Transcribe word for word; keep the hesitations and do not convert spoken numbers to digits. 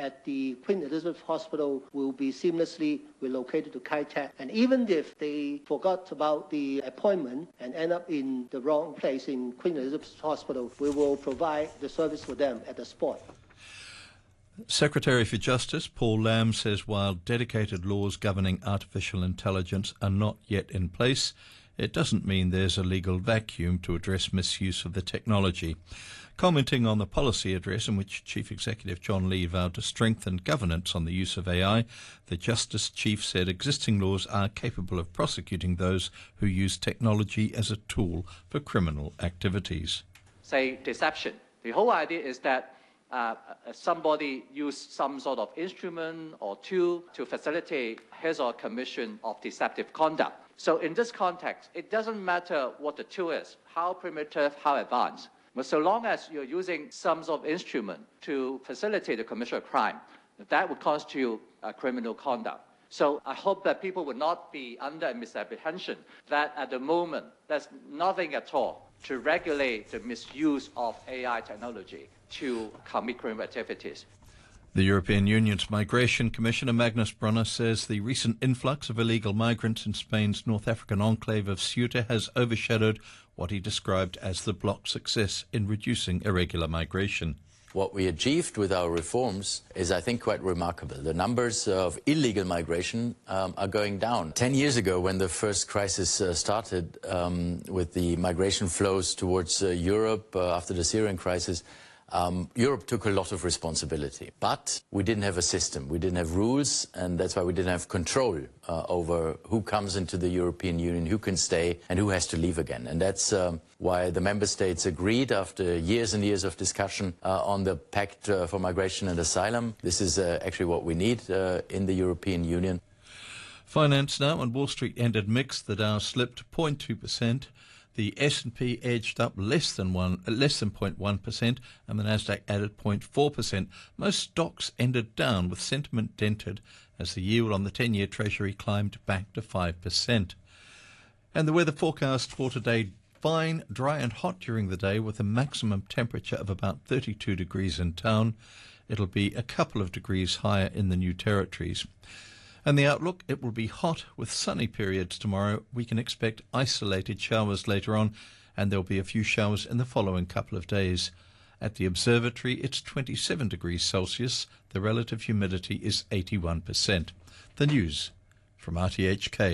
at the Queen Elizabeth Hospital will be seamlessly relocated to Kai Tak. And even if they forgot about the appointment and end up in the wrong place in Queen Elizabeth Hospital, we will provide the service for them at the spot. Secretary for Justice Paul Lam says while dedicated laws governing artificial intelligence are not yet in place, it doesn't mean there's a legal vacuum to address misuse of the technology. Commenting on the policy address in which Chief Executive John Lee vowed to strengthen governance on the use of A I, the Justice Chief said existing laws are capable of prosecuting those who use technology as a tool for criminal activities. Say deception. The whole idea is that uh, somebody used some sort of instrument or tool to facilitate his or her commission of deceptive conduct. So in this context, it doesn't matter what the tool is, how primitive, how advanced. But so long as you're using some sort of instrument to facilitate the commission of crime, that would constitute uh, criminal conduct. So I hope that people would not be under a misapprehension that at the moment there's nothing at all to regulate the misuse of A I technology to commit criminal activities. The European Union's Migration Commissioner Magnus Brunner says the recent influx of illegal migrants in Spain's North African enclave of Ceuta has overshadowed what he described as the bloc's success in reducing irregular migration. What we achieved with our reforms is, I think, quite remarkable. The numbers of illegal migration um, are going down. Ten years ago, when the first crisis uh, started um, with the migration flows towards uh, Europe uh, after the Syrian crisis, Um, Europe took a lot of responsibility, but we didn't have a system, we didn't have rules, and that's why we didn't have control uh, over who comes into the European Union, who can stay, and who has to leave again. And that's um, why the member states agreed after years and years of discussion uh, on the Pact uh, for Migration and Asylum. This is uh, actually what we need uh, in the European Union. Finance now, and Wall Street ended mixed. The Dow slipped zero point two percent. The S and P edged up less than one, less than zero point one percent, and the Nasdaq added zero point four percent. Most stocks ended down, with sentiment dented as the yield on the ten-year Treasury climbed back to five percent. And the weather forecast for today: fine, dry and hot during the day, with a maximum temperature of about thirty-two degrees in town. It'll be a couple of degrees higher in the New Territories. And the outlook: it will be hot with sunny periods tomorrow. We can expect isolated showers later on, and there'll be a few showers in the following couple of days. At the observatory, it's twenty-seven degrees Celsius. The relative humidity is eighty-one percent. The news from R T H K.